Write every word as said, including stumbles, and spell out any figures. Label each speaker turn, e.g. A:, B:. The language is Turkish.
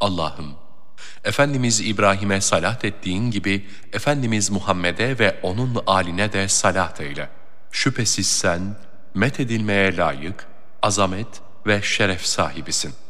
A: Allah'ım, Efendimiz İbrahim'e salat ettiğin gibi Efendimiz Muhammed'e ve onun âline de salat eyle. Şüphesiz sen methedilmeye layık, azamet ve şeref sahibisin.